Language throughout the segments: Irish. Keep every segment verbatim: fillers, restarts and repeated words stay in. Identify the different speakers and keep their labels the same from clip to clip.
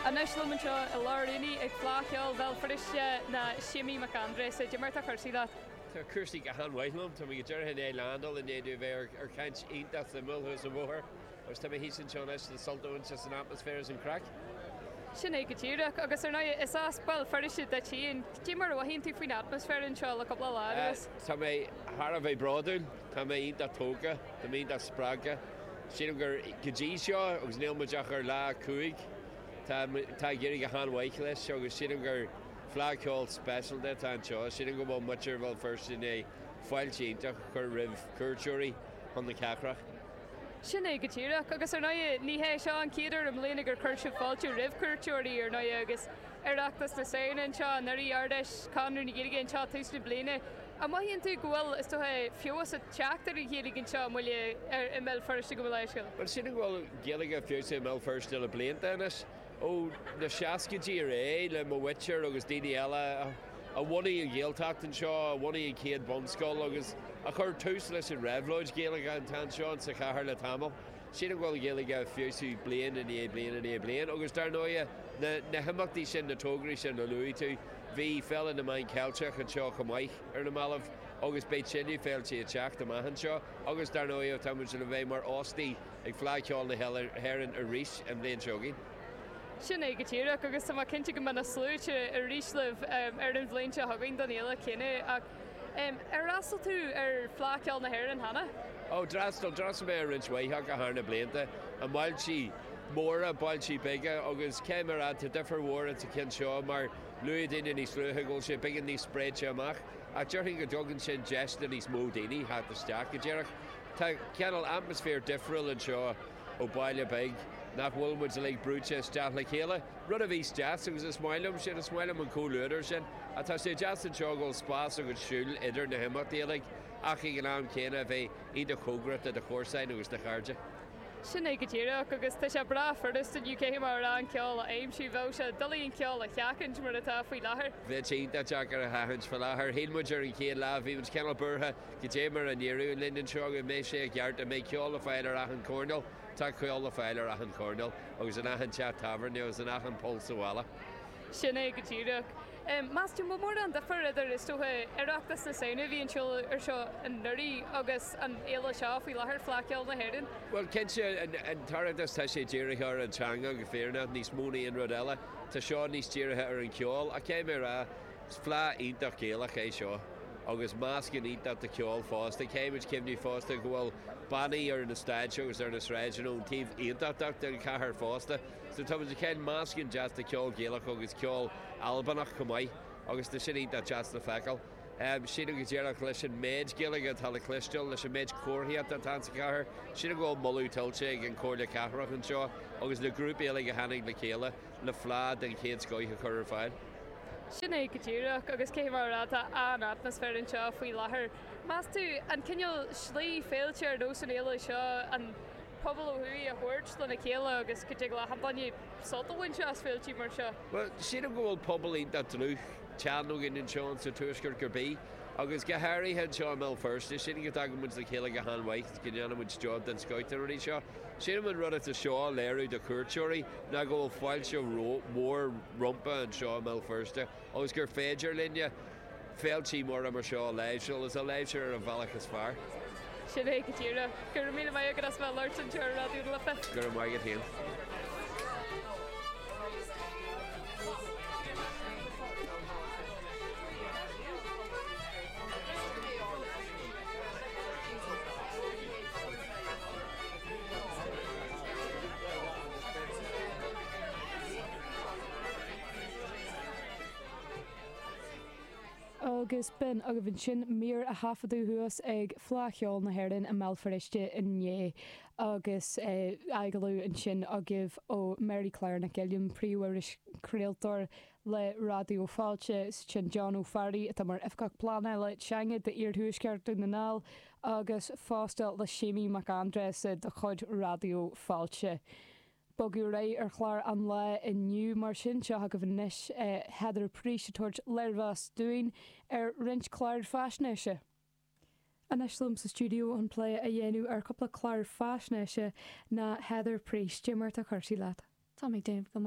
Speaker 1: An Islúman seo a láiríní ag fláceáil bhil friiste na Shimmy McAndrés a Jimirta chuirsí leat.
Speaker 2: Tá cuasaí go hanhaithlumm, tá go dúirtha é landal in éadú bheith ar caint iontas sa multhús a bmhór, agus tá hí san seo leis na soltúin sa san atmosféras an crack.
Speaker 1: Sin é go tíireach agus ar náid is áspáil friiste de tíon, tí mar bhhaíonn tú faoin atmosfér an seo le coppla láras.
Speaker 2: Tá mé thar a bheith bráúil, tá mé ionta tóga, tá mé ionta sppraga. Sin gur go dtí seo agus níl muideach ar lá cuaig, tá géirí go hanhaith leis, agus sin gur flagáil special de tá anseo, sin go bh muir bhil first in é fáilte ionta chur rih cuairteoirí chun na ceachrach.
Speaker 1: Sin é go tíireach agus ar náid ní hé seo an céidir am léana gur chuirse fáilte rih cuairteoirí ar náid agus arachtas na saoin seo an airí ardeis canú na ggéige an seo tús na bliana. A maithíonn tú gohfuil is tuthe fios a teachtar i ggéige an seo muile ar i mé first go bhfuil.
Speaker 2: Well sin bhfuil géalaige fios i mé first le blianta inis. ó na seacadí ré le mo Witcher agus daoine eile a bhhaí an ggéalteachtain seo, a bhhaí an céad bomscoil agus a chur tús leis an réhlóid géalaige an tan seo sa chathair le tamil. Sin bhfuil géalaige fiosú blian in é blian in é blian, agus dar nóia na himachtaí sin na tógraí sin na luí tú, bhí fell na main ceilteach an seo go maiith ar na malamh, agus beit sinú féiltí a teach am maithan seo, agus dar nóia tá sin a bheith mar ástaí ag flaceáil na héireann a rís an bblion seogin.
Speaker 1: Sin é go tíireach agus tá cinnte go mana slúte a ríslih ar an bhléinte hagainn Daniela cinenne ach ar rastal tú ar flaceáil na héireann hana?
Speaker 2: Ó drastal dras mé rinshwaithe go hána blianta a maiil si móra bail si bige agus céimar a difar mhór a cin seo mar luú daine níos slúthe ggóil sé bigan níos spréite amach a dúirthaí go dogann sin gesta níos mó daoine hat isteach go ddéireach. Tá ceanal atmosfér difriúil an seo ó baile big nach bhfuilmuid a le brúte isteach le chéile. Rud a bhís jazz agus is smailm sin a smailm an cóúidir sin a tá sé jazz an seo ggóil spás agus siúil idir na himachtaíalaigh ach i gnáam céine bheith iad a chógrat a de chóirsain agus de chairde.
Speaker 1: Sin é go tíireach agus tá sé bra furdas in U K mar an ceáil a aimsí bheh se dalaíon ceáil a cheacinn mar atá faoi láthair.
Speaker 2: Bheith tínta teach ar a hahann fa láthair, hémuidir an céad lá bhí muid ceanal burtha go dé mar an níirú an linden seo go mé sé a gceart a mé ceáil a fáil ar achan cornal, tá ceáil a fáil ar achan cornal, agus an achan teat taverni agus an achan pólsahála.
Speaker 1: Sin é go tíireach. Más tú mór an defar idir is tuthe arachtas na saona bhí an siúil ar seo an nuirí agus an éile seo faoi láthair flaceáil na héireann?
Speaker 2: Well cinse an tardas tá sé ddíirithe ar an teanga go féarna níos múnaí an rud eile, tá seo níos ddíirithe ar an ceáil a céim ar a flá ionach céalach é seo. agus máscin ionach de ceáil fásta, céimiid cimní fásta go bhfuil bannaí ar na staid agus ar na sráidin ón tíomh ionachach den chathair fásta. So tá muid cén máscin jazz de ceáil géalach agus ceáil albanach go maiith agus de sin ionach jazz na fecail. Um, sin agus dhéarach leis an méid géalaige tá le clisteil leis an méid cóirthaíocht an tan sa chathair, sin go bhfuil molú tiltte ag an cóir le cathrach an seo agus le grúp éalaige hanig le chéile le flád den chéad scoithe chur ar fáil.
Speaker 1: Sin é go tíireach agus céimhráta an atmosfér an seo faoi láthair. Más tú an cinneal slí féilte ar dós an éile seo an pobl ó thuí a thuirt lena chéile agus go le hampaní soltahain seo as féiltí mar seo.
Speaker 2: Well, sin go bhfuil pobl ionach dlúth teanú gin seo sa tuaisgur gur bí, agus go háirithe seo mé first, sin go tagamuid le chéile go hanhaith go neanamid job den scoitar í seo. Sin man rud a seo léirú de cuairteoirí na go bhfuil fáil seo mór rompa an seo mé firste, agus gur féidir linne féiltí mór a mar seo leibseil is a leibseir ar an bhealachas fearr.
Speaker 1: Sin é go tíire, gur mí mai go as bheith leirt an teir radioú le fe.
Speaker 2: Gur mai go tíon.
Speaker 1: Agus bin a go bhín sin mír a hafaú thuas ag flaceáil na héireann a mellfariste inné agus aigeú an sin a gibh ó Mary Claire na Gilliam príomhairis creaaltar le radio fáilte sin John O'Farry a mar ifcach plana le teanga de iarthúisceartú na nál agus fástal le Shimmy McAndrés de chuid radio fáilte. Bogu ré ar chláir an le inniu mar sin seo go bhí níos heidir príise tuairt leirhas dúin ar rint chláir fásneise. An Islúm sa stúdio an plé a dhéanú ar coppla chláir fásneise na heidir prís Jimmart a chuirsí leat.
Speaker 3: Tá mé déanamh go má.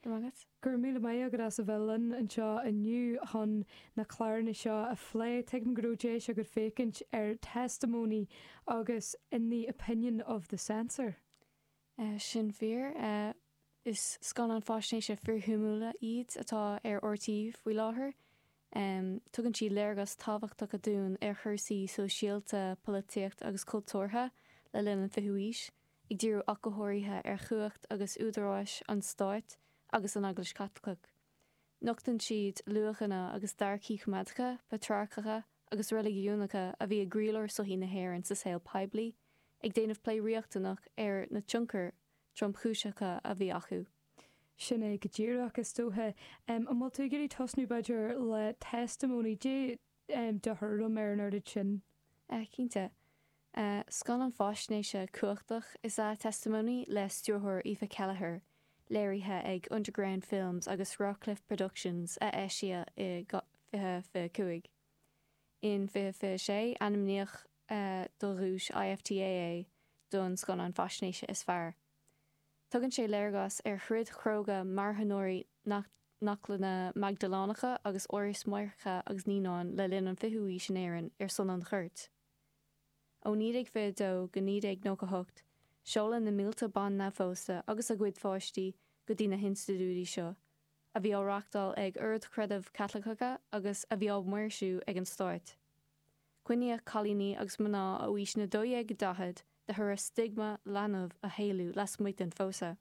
Speaker 1: Gur míle mé agad as a bhelan an seo aniu hon na chláirna seo a phlé teag an grúdééis a gur fécinint ar testimony agus in the opinion of the censor.
Speaker 3: Uh, sin fear uh, is scan an fásnéise fir humúla iad atá ar ortíh bhui láthair. Um, tugann siad léirgus tábhachtach a dún ar chuirsaí sosiálta, políocht agus cultúrtha le linn an fihuaís, ag dtíorú acóthirithe ar chuacht agus údaráis an Stáit agus an Eaglas Caitlicach. Nochtain siad luachanna agus darchaí chumadacha, patriarchacha agus religiúnacha a bhí a gríolar sohí na hÉireann sa saol Poiblí, ag déanamh plé riachtanach ar na tionchar trompchúiseacha a bhí acu.
Speaker 1: Sinna go ddíireach is tóthe um, an bhfuil tú gurí tosnú beidir le testimony dé um, de thurm ar an aird sin.
Speaker 3: Uh, Cínte, uh, scan an fásnéise cuachtach is a testimony le stúrthóir Aoife Kelleher, léirithe ag Underground Films agus Rockcliffe Productions a Éisia i fiche fi cuaig. In fiche fi sé animníoch uh, do rúis I F T A A don scan an fásnéise is fearr. Tugann sé léirgas ar chrid chróga marthanóirí nach nachlanna Magdalánacha agus Áras Muircha agus Nínáin le linn an fihuaí sin éireann ar son an chuirt. Ó nídig fi dó go nídig nó go hocht, seolan na mílta ban na fósta agus a gcuid fáistí go dtí na hinstitúí seo, a bhí áreachtáil ag ord credamh Caitliceacha agus a bhí á muirsú ag an Stáit. Cuine chalíní agus mná a bhís na dóigh go dahad de thur a stigma leanmh a héilú les muid an fósa.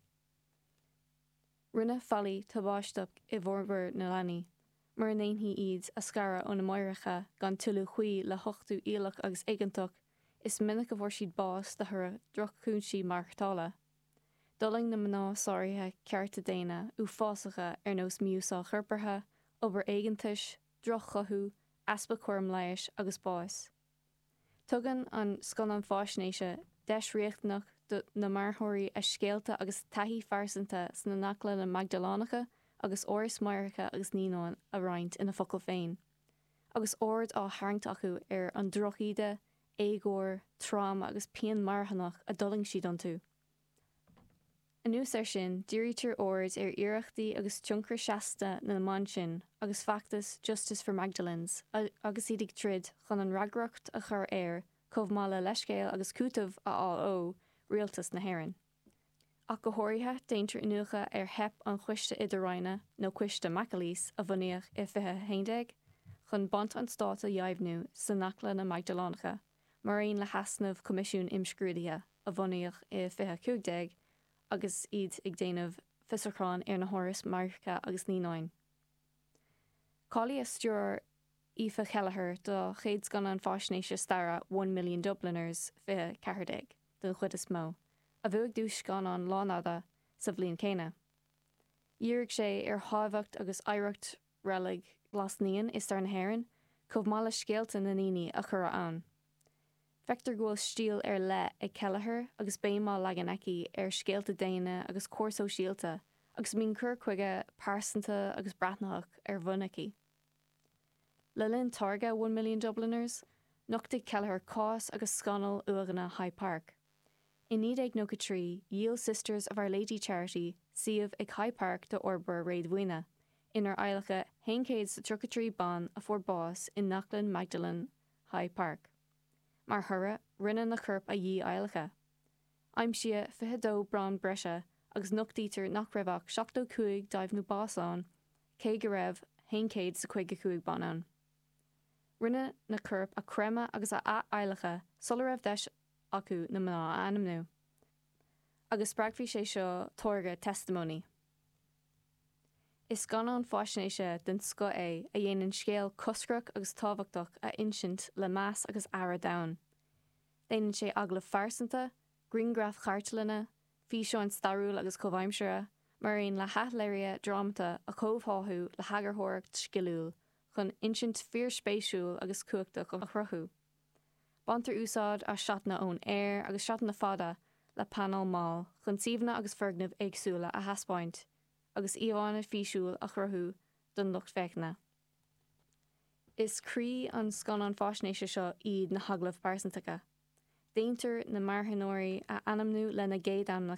Speaker 3: Rinne fallí tabáisteach i bhórbar na leanaí, mar an éonhí iad a scara ó na Muircha gan tuilú chuí le hochtú íalach agus éigentach is minic a bhór siad bás de thur a drochúnsí marchtála. Doling na mná sáirithe cearta déine ú fásacha ar nós miúsá churpartha, obair éigentais, drochchathú, aspa cuarm leiis agus bás. Tugann an scan an fásnéise deis riachtanach na marthirí a scéalta agus taithí farsanta sna nachla na Magdalánacha agus Áras Muircha agus Nínáin a roinnt ina focail féin. Agus ord á tharraingt acu ar an drochíide, éigóir, trám agus pean marthanach a doling siad an tú. Anús ar sin, dírítear ord ar iarachtaí agus tionchar seasta na man sin agus factas Justice for Magdalens agus iad trid chun an ragracht a chur air chomh mála leiscéal agus cútamh a á ó rialtas na hÉireann. Ach go háirithe déintear inucha ar hep an chuiste idirráine nó cuiste Macalís a bhaníoch i fiche héindeag chun bant an Stát a dheimhnú sa nachla na Magdalánacha, mar aon le hasnamh comisiún imscrúdaithe a bhaníoch i fiche cúigdeag agus iad ag déanamh fisarcháin ar na Áras Muircha agus Nínáin. Cáilí a stúr Aoife Kelleher do chéad gan an fásnéise stara one million Dubliners fiche ceithreaig den chud is mó, a bhuaigh dús gan an lánada sa bhliain céine. Dhearg sé ar thábhacht agus oidhreacht realaigh glasníon is ar na hÉireann, chomh mála scéalta na níní a chur ann. Feictar ghfuil stíl ar le ag Kelleher agus béimá legan aici ar scéalta déine agus cuarsó síalta agus mín cur chuige pásanta agus brathnach ar bhunaí. Le linn targa one million Dubliners, nochtaigh Kelleher cás agus scanal uaganna High Park. In níd ag nó go trí, Yield Sisters of Our Lady Charity siamh ag High Park de Orbor réad bhuine, inar ailecha héncéad sa trocatrí ban a fuór bás in Nachlan Magdalen High Park. Mar thura rinne na churp a dhí ailecha. Aim sia fiche dó bran breise agus nochtítar nach raibhach seachtó cuaig daimhnú básán, cé go raibh héncéad sa chuige cuaig banán. Rinne na churp a crema agus a a ailecha solar raibh deis acu na mná animnú. Agus spragfhí sé seo tóirge testimony. Is gan an fásnéise den sco é a dhéanann scéal coscrach agus tábhachtach a insint le meas agus ara dain. Déanann sé agla farsanta, gringraf chartlanna, fí seoin starúil agus comhaimsere, mar aon le hathléiria drámata a chomhtháthu le hagarthireacht sciúil, chun insint fíor spéisiúil agus cuaachta go chruthú. Bantar úsáid a seatanna ón air agus seatanna fada le panel máil, chun suíomhna agus fergnamh éagsúla a haspáint, agus íomhána físiúil a chruthú don lucht feicna. Is crí an scan an fásnéise seo iad na haglah pásantacha. Déintear na marthanóirí a anamnú le na géad amlacha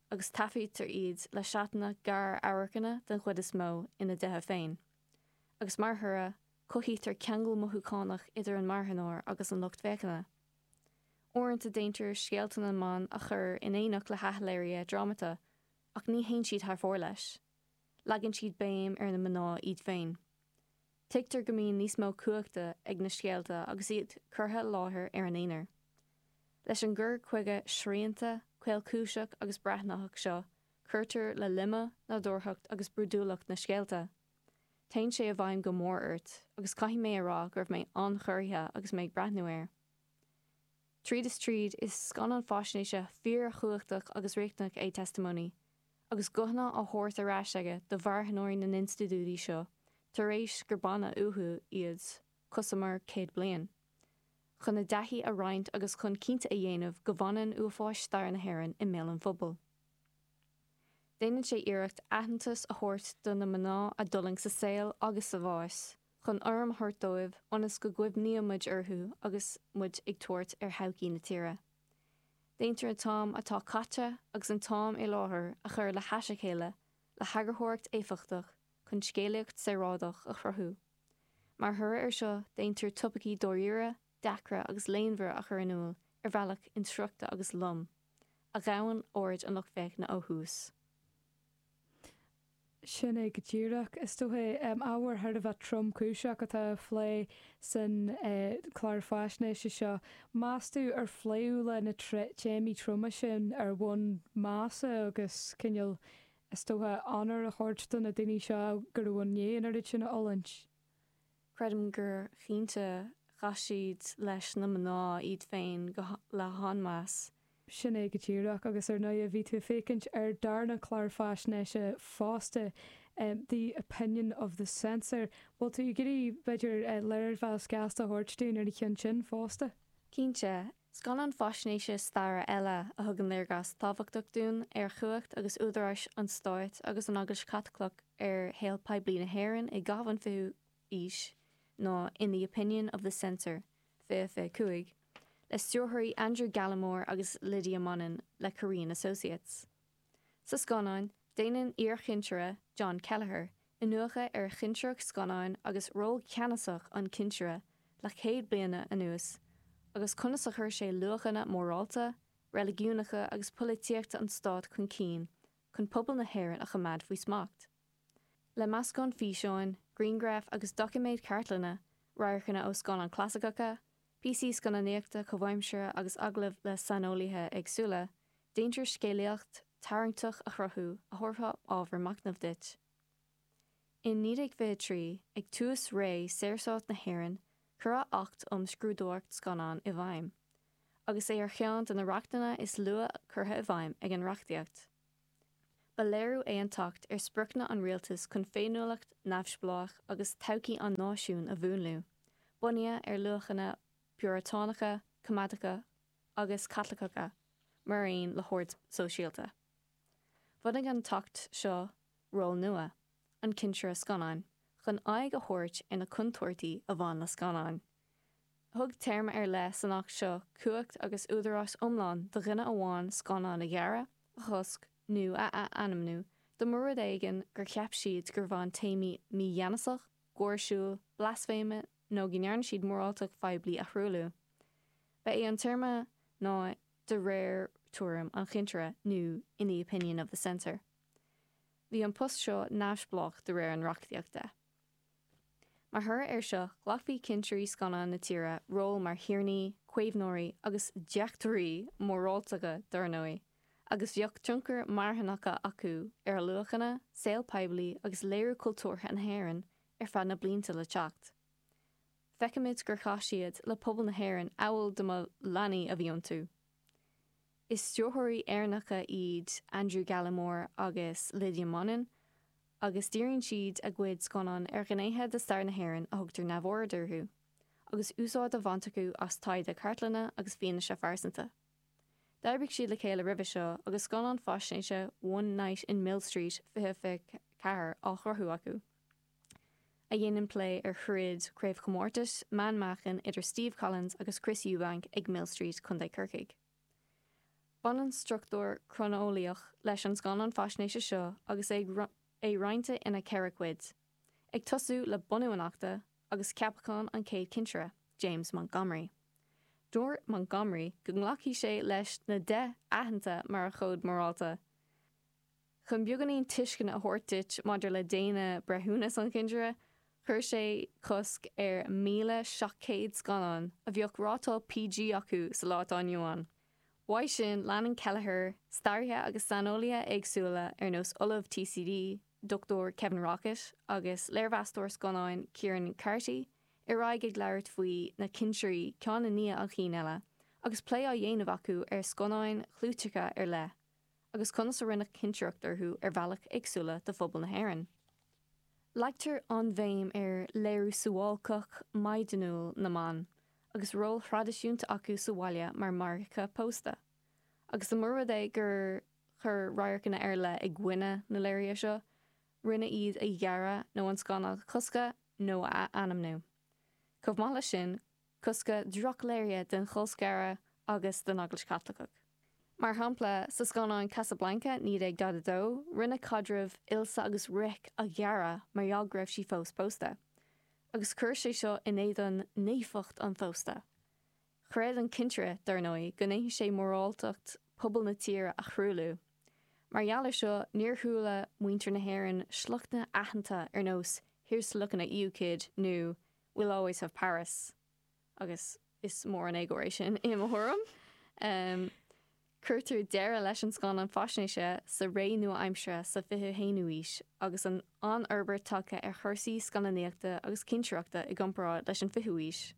Speaker 3: agus tafiítar iad le seatanna gar áhachanna den chud is mó ina dethe féin. Agus mar thura cothítar ceangal mothúcánach idir an marthanóir agus an lucht bheicena. Orintanta déintear scéaltan an man a chur in éach le hathléirí drámata, ach ní haon siad th fór leis. Lagann siad béim ar na mná iad féin. Teictar go mbíonn níos mó cuachta ag na scéalta agus iad curtha láthair ar an éonar. Leis an gur chuige sríanta, cuil cúiseach agus brethnach seo, chuirtar le lima na dúrthacht agus brúdúlacht na scéalta. Tain sé a bhaim go mór ort, agus caithí mé ará gurbh mé anchurtha agus méid brethnúir. Tríd is tríd is scan an fáisnéise fíor chuachtach agus réicnach é testimony, agus gothna a thuirt arás aige do bharthanóirí na institúí seo, tar éis gur banna uthú iad cusamar céad bliain. Chun na daithí a roinnt agus chun cinnte a dhéanamh go bhanan uafáis star na hÉireann i mé an fphobal. Déanann sé iirecht aitheantas a thuirt do na mná a dulling sa saoil agus sa bháis, chun orm thuirt dóibh onas go gcuibh níomid orthú agus muid ag tuairt ar thabhcí na tíre. Déantar an tám atá caite agus an tám é láthair a chur le heise chéile le hagarthireacht éifiachtach chun scéalaocht saorádach a chruthú. Mar thura ar seo déantar tupací dóiríre, dacra agus léonmhar a chur anúil ar bhealach instruachta agus lum, a ghabhann ord an luchbheith na óthús.
Speaker 1: Sin é go dtíireach is tuthe um, áhar thar a bheith trom cúiseach atá phlé san uh, chláir fáisnéise seo. Mástú ar phléú le na téimí troma sin ar bhain mása agus cinneal is tuthe anar a chuirta na daoine seo gur bhain néanaar it sinna olint.
Speaker 3: Credim gur chinnte chaisiad leis na mná iad féin go le hanmás.
Speaker 1: Sin é go dtíireach agus ar nua a bhí tú fécinint ar darna chláir fáisnéise fásta um, the opinion of the censor. Bhil tú gurí beidir uh, leir bheal scasta thuirtún ar chin sin fásta?
Speaker 3: Cínte, scan an fáisnéise staire eile a thugann léirgas tábhachtach dún ar chuacht agus údaráis an stáit agus an agus catclach ar héal peblií na hÉireann i gabhan fiú is nó in the opinion of the censor, fé fé cuaig, le stúrthirí Andrew Gallimore agus Lydia Monnin le Korean Associates. Sa scanáin, déanann iarchintere John Kelleher in nuacha ar chinseach scanáin agus ról ceanasach an cinsere le chéad bliana anuas, agus conasach chuir sé luachanna mórálta, religiúnacha agus polítíochta an stát chun cín, chun pobal na hÉireann a chamad faoi smacht. Le meascán físeáin, Greengraph agus documéid cartlanna, rairchanna ó scanáin clasicacha, P C scannaíochta comhaimsere agus aglah le sanolaithe agsúla, déantar scéalaocht tarintach a chruthú a thortha ábhar macnamh dit. In nídig bheith trí ag tús ré séirsáit na hÉireann, chura acht om scrúdóirt scanán i bhaim, agus é ar cheann den na reachtainna is lua curtha i bhaim ag an reachtaíocht. Ba léirú é an tacht ar spricna an rialtas chun féinúlacht neamhspleách agus todhchaí an náisiún a bhúnlú, buine ar luachanna Puritánacha, Comadacha agus Catlachacha mar aon le hord sosialta. Bhunig an tacht seo ról nua, an cinsere scanáin, chun aig a thuirt ina chuntuairtaí a bhain le scanáin. Thug term ar le sanach seo cuacht agus údarás omláin do rinne amháin scanán na gheara, a chosc, nu a a animnú, do murad éigen gur ceap siad gur bhain taimí mí dhéanasach, gcóirsúil, blasféime, nó gnearn siad móráltach feibli a chrúlú. Ba é an terma ná de réir túram an chintere nu in the opinion of the censor. Bhí an post seo neamhspleách de réir an reachtaíochta. Mar thur ar seo ghlachbhí cinserí scanán na tíre ról mar hiarnaí, cuéimhnóirí agus deachtarí móráltacha darnóí, agus bheoh truncar marthanacha acu ar luachanna, saol peblií agus léirú cultúrtha an hÉireann ar fad na blianta le teacht. Feicimid gur chaisiad le pobal na hÉireann amhail do mo leanaí a bhíonn tú. Is stúrthirí airneacha iad Andrew Gallimore agus Lydia Monnin, agus díonn siad a gcuid scanán ar gnéithe de stair na hÉireann a thugtar neamhór dúrthú, agus úsáid a bhaintachú as taide cartlanna agus féine se farsanta. D'arbaigh siad le chéile ribh seo agus scanán fáisnéise One Night in Mill Street fiche cethir á chorthú acu. A dhéanann play ar chuid Craibh Comórtas, Man Machan idir Steve Collins agus Chris Eubank ag Mill Street chun dé Kirkig. Ban an struchtúr chronólaíoch leis an scanan faisnéise seo agus é é roinnte ina ceiricid. Ag tosú le bunúanachta agus ceapachán an céad cintre, James Montgomery. Dúir Montgomery go nglachaí sé leis na de aitheanta mar a chód morálta. Chun beganín tuiscin a thuirtit maidir le déine brethúnas an cinre, chuir sé cosc ar míle seachcéad scanán a bheoh rátá P G acu sa lát aniuán. Bhaid sin leanan Kelleher, stairthe agus sanolaithe agsúla ar nós Ulamh T C D, Doctor Kevin Rocket agus léirmheastóir scanáin Kieran Carty, i raig ag leirt faoi na cinseoirí ceanna nua an chin eile, agus plé á dhéanamh acu ar scanáin chlúteacha ar le, agus conas a rinne cinseoachtarthú ar bhealach agsúla de phobal na hÉireann. Leictar an bhéim ar léirú suálcach maidanúil na man, agus ról tradiisiúnta acu sa bhaile mar marcha pósta. Agus the murad é gur chur raircanna ar le ag gcuine na léirí seo, rinne iad a dhearra nó an scanal cosca nó a anamnú. Cobh mála sin, cosca droch léiria den chulscara agus den aglas catlaach. Mar hampla sa scanáin Casablanca ní ag dada dó, rinne cadrah ilsa agus ric a dhearra mar eall greibh sí fós pósta. Agus chuir sé seo in éiad néfacht an fósta. Chréad an cintre darnói go néhi sé moráltacht pobal na tíre a chrúlú. Mar eall seo níor thuúla muintir na hÉireann slachna aitheanta ar nós here's looking at you kid nu we'll always have Paris. Agus is mór an égoration i mthuram. Um, Curtar deire leis an scan an faisnéise sa ré nua aimsre sa fiche héanúis agus an an-urbar take ar chuirsaí scannaíochta agus cinseoachta i gcomparáid leis an fichuís.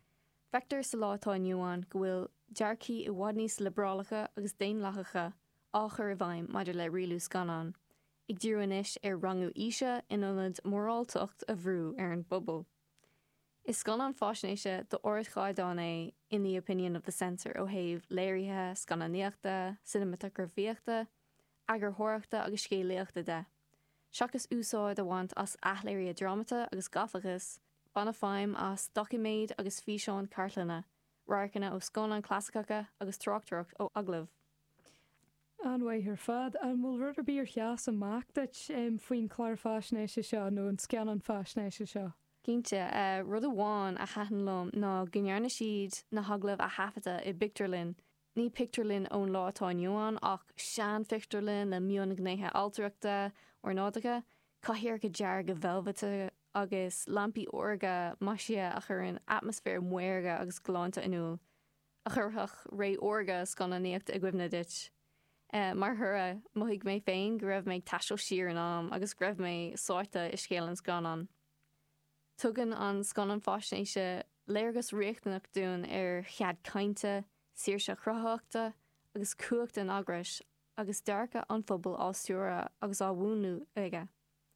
Speaker 3: Vector sa látá nniuán go bhfuil dearcí i bhfad níos librálacha agus déonlachacha áchar a bhaim maidir le rialú scanán, ag dúranis ar rangú ise inionad moráltacht a bhrú ar an bubble. Is scanán faisnéise do orid cháidán é, in the opinion of the censor ó thaobh léirithe, scannaíochta, cinematografíochta, agur thuireachta agus scéalaíochta de. Seachas úsáid a bhaint as athléirí drámata agus gafachas, banna fáim as documéid agus físeán cartlanna, ráircanna ó scanán clásicacha agus tráchtúireacht ó aglah.
Speaker 1: Anhaid ar fad, an bhfuil ruidir bí ar cheas amach dat um, faoin chláir faisnéise seo nó an scanan faisnéise seo.
Speaker 3: Cínte, uh, rud amháin a chaitheann lom ná gnearna siad na haglah a hafata i Picturlinn. Ní Picturlinn ón látá nniuán ach sean Picturlinn le mion gnéithe altarachta or nádacha, caithear go dear go bhelbhata agus lampi orga maisia a chur an atmosfér muirga agus glánta inúil. A churthach ré orga scannaíochta a gcuimhna dit. Uh, mar thura, moigh mé féin go raibh méid taisil siar an am agus greibh mé sáirta i scéalan scanan. Tugan an scanan faisnéise léirgus riachtanach dún ar chead cainte, saoirse chruthaachta agus cuacht an agrais agus dearcha an phobal ástiúra agus á bhúnú aige.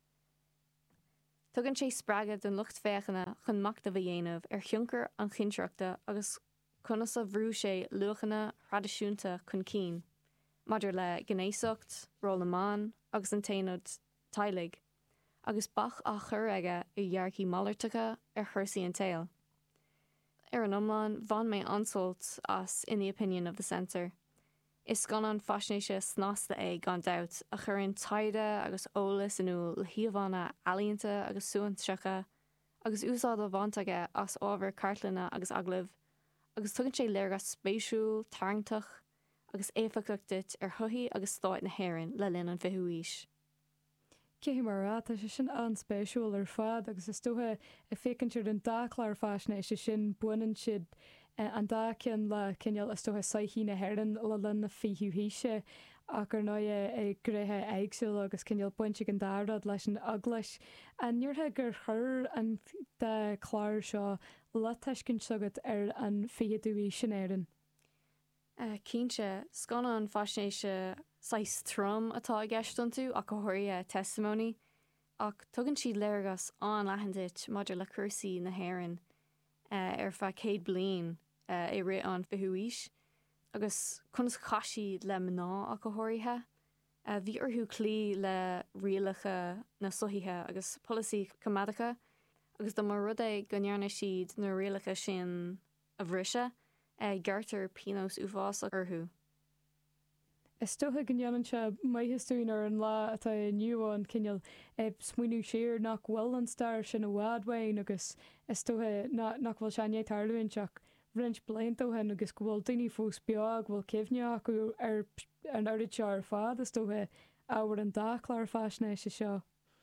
Speaker 3: Tugann sé spreagad den lucht féchanna chun machta bh dhéanamh ar thionnchar an cinseoachta agus conas a bhrú sé luachanna tradiisiúnta chun cín, maidir le gnéiseacht, ról amán agus an taonad tailig, agus bach a chur aige i dhearcí malirtacha ar chuirsaí an tail. Ar an omláin bhain mé ansalt as in the opinion of the censor. Is scanan faisnéise snásta é gan doubt a churann taide agus ólas inúil le hiomhána alíonnta agus suanseacha agus úsáid a bhainteaige as ábhar cartlanna agus aglah, agus tugann sé léirgas spéisiúil, tarngtach agus éfachachtit ar thuí agus stáit na hÉireann le linn an fichuís.
Speaker 1: Céhí mar tá sé sin anspéisiúil ar fad agus is tóthe i fécintir an dáchláir faisnéise sin buineann siad an dá cin le cineal is tóthe saithí na hÉireann le linn na fichuíise ach ar ná é gruthe éagsúil agus cineal buinte an dárad leis an aglais. An níortha gur chur an de chláir seo le tuiscint sugad ar an fiadúí sin éireann.
Speaker 3: Uh, Cínte, scanan faisnéise sais trom atá i gceistún tú ach go thuirithe testimony, ach tugann siad léirgas an leithandit maidir le cursaí na hÉireann uh, ar fa céad bliain uh, i ré an fichuís, agus chunas chaisiad le mná a go thuirithe. Uh, bhí orthú clí le rialacha na suthithe agus policy comadacha, agus do mar rud é go ndearna siad na rialacha sin a bhrise, Uh, Gertar Pinos Uvas orthú.
Speaker 1: Is stotha gannn se maithistún ar an lá atá nniuáin cinneal smuoinú sér nach bhfuil an stair sin a bhádhain agus is stotha nach bhfuil seané tarlúin seach rint blaintóhan agus go bhfuil daoine fós beag bhfuil cimhneach acu ar an airid seo ar fád is stotha áhar an dáchlar fásna se seo.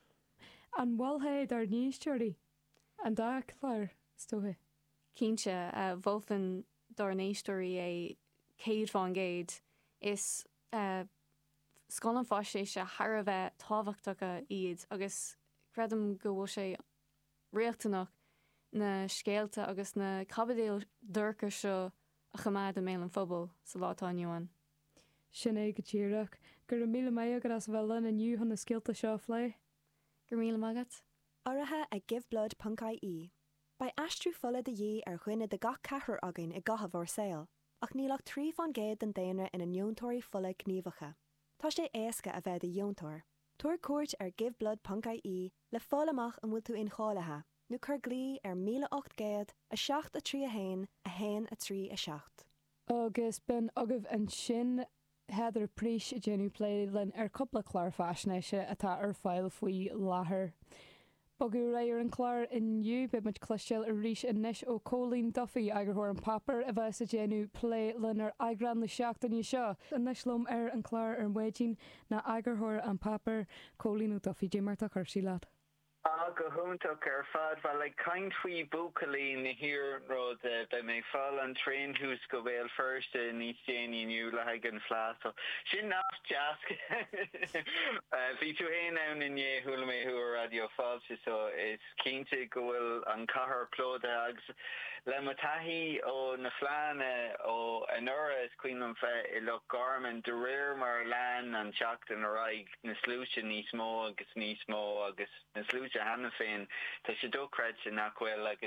Speaker 1: An bhilhéad ar níosteirí an dáchlar stotha.
Speaker 3: Cínse a bhófan darnéistóí é céad fan géad is Uh, Scolan fáiste se har a bheith tábhachtacha iad agus credum go bhfuil sé réachtanach na scéalta agus na cabadéal dúrcha seo a chamáid a mé an fphobal sa látáinúin.
Speaker 1: Sin é go tíireach gur míle mé agur as bhfuil na nniuhan na scéalta seo lé?
Speaker 3: Gur míle magat?
Speaker 4: Áirithe ag giveblood dot I E. Ba aistriú fola de dhé ar chuine de gach cethir againn i gathah ar saoil. Ach nílach trí fan géad den déanra ina neontóirí fola gníomhacha. Tá sé éasca a bheith a dheontóir. Tuair cuairt ar giveblood dot I E le fálamach an bhfuil tú in chálathe, nó chur glí ar míle ocht géad a seacht a trí a hain a hain a trí a seacht.
Speaker 1: Agus ben agah an sin heidir príis a déanú pléilen ar coppla chláir fásneise atá ar fáil faoi láthair. Bogu réir an chláir inniu be muid cluisteil a ríis in níis ó Colleen Duffy agurthir an papar a bheits a déanú plé lenar agran le seachtaí seo. An níslum ar an chláir ar an méidín na agurthir an papar Colleen ó Duffy dé marta chu sí leat.
Speaker 5: Ah, go húntaach ar fad, bhil le caint faoi bucalaí na hir rud be mé fáil an train hús go bhfuil first níos déanaí nniu le ag an flá, so sin nach deasc. Bhí tú héin ann inné thula mé thu radio fáilte, so is cínte go bhfuil an cathair plóda agus le mo taithí ó na phláine ó an ura is cuinom fe i le garman de réir mar lean an teachtain a raig na slúise níos mó agus níos mó agus na slúise hanna féin tá sé dócraid sin nachhfuil agus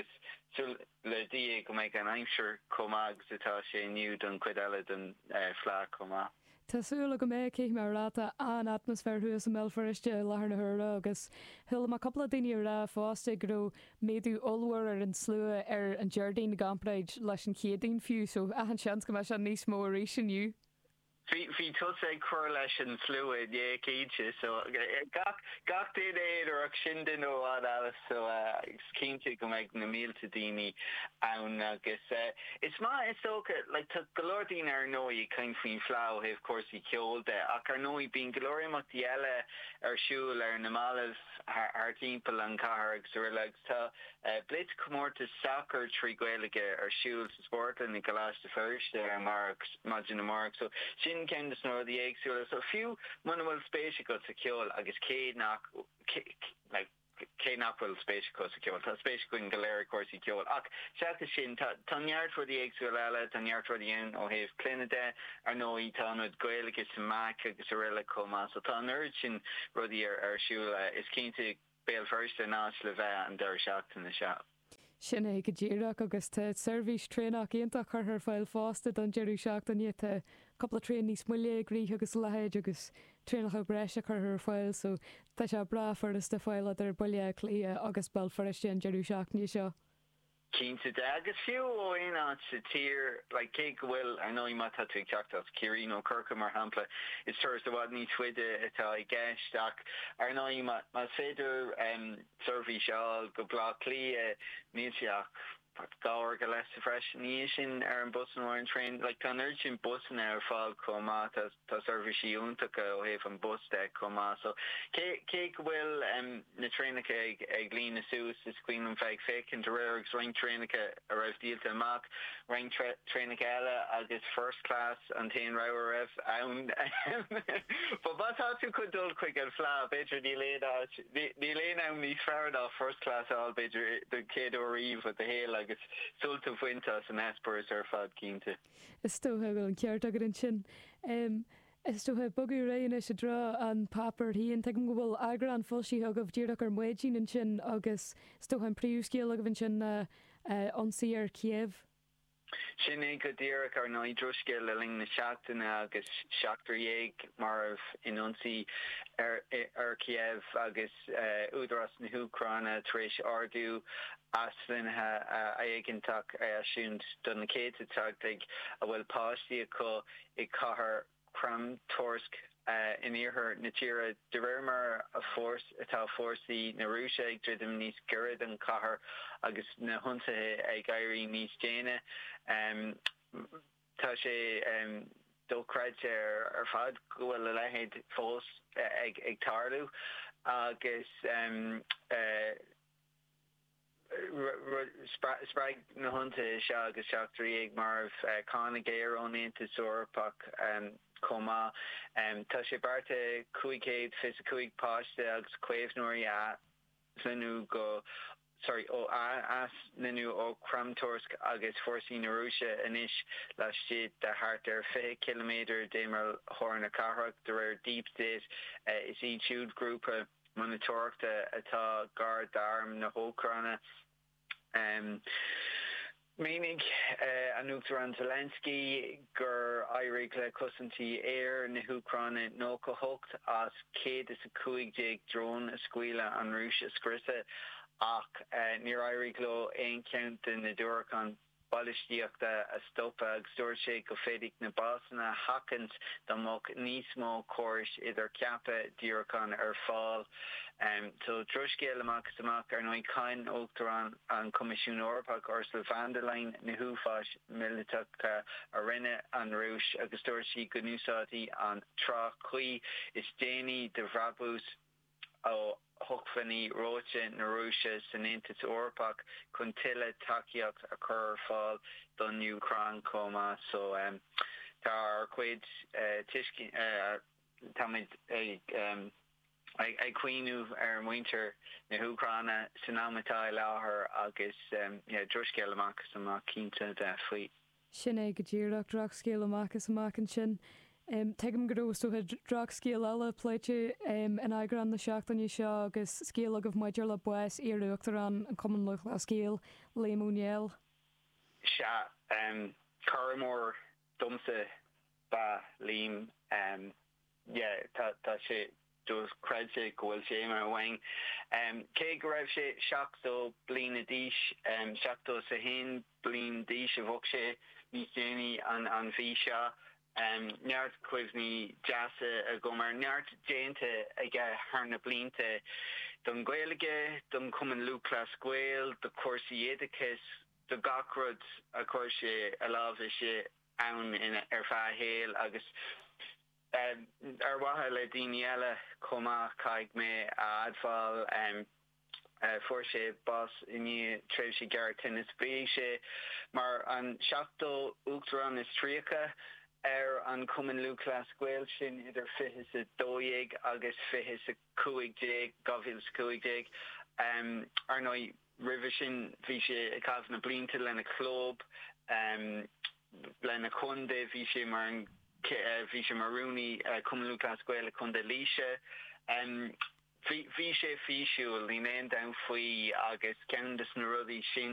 Speaker 5: le dia go méid an aimseir comá agus atá sé nniu don cuid eile don phlá comá.
Speaker 1: Tásúla go méid céith mar ráta an atmosfér thuas a mellfariste lethar na thura agus thula má coppla daoine ra fásta go méadú olhar ar an slua ar an Jardín na Gampraid leis an chéadaon fiú, so a an seans go me se níos mó a rééis sinniu.
Speaker 5: Bhí tos ag chuir leis an fluid é céide, so gach déad éad ar ag sin den ó ád eile, so cínte go méid na mílte daoine ann agus. Is má is ócha, le tá golóir daoine ar nóí chuin faoin phlá heh cuasaí ceolta, ach ar nóí bíon golóir amachtaí eile ar siúil ar na málamh ar timpeall an cathair agus rilegs tá blitz comórtas soccer trí Gaeilge ar siúil sa sportlan i Galáiste Firste ar Marks, Magina Mark, so sin cem dus nóir the éagsúla, so fiú mana bhfuil spéisi go sa ceol agus céad nach like cé nachhfuil spéisi go sa ceol, tá spéisi go in galéir cuasaí ceol, ach seachta sin tá neart for the éagsúla eile, tá neart for the un ó héh clinide ar nóí tá nuid Gaeilge sa mac agus a riile comá, so tá nuir sin rudí ar siúla is cínte béal first ná le bheith an deir seachtain na seach.
Speaker 1: Sin é go ddíireach agus tá service trénach ionach chu ar fáil fásta don deirú seachtain ní tá coppla tréin níos muile grí agus lehéid agus trénach a breise chu ar fáil, so tá se bra forras de fáil ar buile clia agus bell foriste an deirú seachtaí seo.
Speaker 5: Cínta de agus fiú ó éán sa tír le cé bhfuil ar nó má tá tú teachtas Ciarín ó Curca mar hampla is tuair a bhd ní tuide atá i gceist ach ar nó má féidir surfaí seáil go blá clí níl seach gáir go leis a freisin níos sin ar an busan ó an train, le tá nuir sin busan ar fáil comá tá serviceí úntacha ó héh an bus de comá, so cé bhfuil na trénacha ag lína sús is cuinom feig fécinn de réir agus ring trénacha a raibh díalta amach, ring trénacha eile agus first class an taon rah raibh ann. Ba batá tú chu dul chuig an phlá beidir ní léon ann níos fearr first class all beidir the céad ó riomh a héal agus sulta fuintas an espers ar fad cínte.
Speaker 1: Is tóthe go an ceart agad an sin. Um, is tóthe bogú réon is dra an papar híon te go bhfuil agra an fósí agah díach ar muidín an sin agus tóthe an príúscéal agah an sin uh, uh, ansaí ar Kiev.
Speaker 5: Sin é go ddíireach ar nó drusce le ling na seachtainna agus seachtar dhéag mar inionsaí ar ar Kiev agus údarás na Ucráine tar éis ardú aslinthe éigeantach asisiúnt don na céad táigteag a bhfuil páistí acu i cathair Cram Torsk in ihir na tíre de rémar a fós atá fórsaí na rúise ag ddridim níos gurad an cathair agus na hunsathe ag gairí níos déine. Tá sé dócraid ar fad go bhfuil le lehéad fós ag ag tarlú agus spraig na hunta se agus seachtarí ag marh cána géir ón Aontas Eorpach comá tá sé barta cuaigéad fis a cuaig páiste agus cuéimhnúirí a lenú go sorry ó as nanu ó Cram Torsk agus fórsaí na rúise inis leis siad de thart ar fiche kilometer démar thóir na cathrach de réir deep state is í siúd grúpa monitorachta atá gar d'arm na hócranna. Um, Meaning uh, anútar an Zelensky gur éirigh le cosintí air na húcranna nócha hocht as céad is a cuaig déag drone a scuile an rúis a scrisa ach uh, níor éirigh lo aon count in na dúracán ballistíochta a stopa agus dúir sé go féidir na básanna hacant dámach níos mó córis idir ceapa dúracán ar fáil. Um, so druscéil amach amach ar nóid cain óachtar an an Comisiún Eorpach Ursula von der Leyen na húfáis militach a rinne an rúis agus dúir sí go núsátaí an trá chuí is déanaí de bhrabús ó thuchfaní róite na rúise san Aontas Eorpach chun tuile takeíocht a chur fáil don Ucraine comá so um, tá ar cuid uh, tuiscin uh, táid ag um, ag cuiinú ar muintir na húcranna san amatá láthair agus druscéil amachchas amach cínta de faoi.
Speaker 1: Sin é go ddíreach drachscéil amachchas amach an sin. Teigem goróú he drachscéil eile pléite in aigran na seachtaí seo agus scéal agah maidir le bues iarúachtar an an cuman luch le scéal lémúnéal.
Speaker 5: Se carmór dumsa ba lím tá sé dus cred sé gohfuil sé mar bhain. Cé go raibh sé seachtó bliana díis seachtó sa hen blian díis a bhog sé níos déanaí an an bhí seo. Neart cuimhní deasa a go mar neart déanta ige thna blianta don Gaeilge, don cuman luachlas Gael, do cuasaí éadachas, do gacrod a chuir sé a lábha sé ann ar feadh héal agus Um, ar wathe le daoine eile comá caig mé a adfáil um, uh, fuair sé bás inní tréimh sé geartain is brí sé mar an seachtó uachtar an is tríocha ar an cuman luachlas Gael sin idir fiche a dóigh agus fiche a cuaig déag gohfuil cuaig déag um, ar nó rih sin bhí sé ag cabh na blianta lena chlób um, lena chunde bhí sé mar an bhí sé marúni cuman luachlas Gael chun de líise bhí sé fiisiúil ní éon dam faoi agus ceann na rudaí sin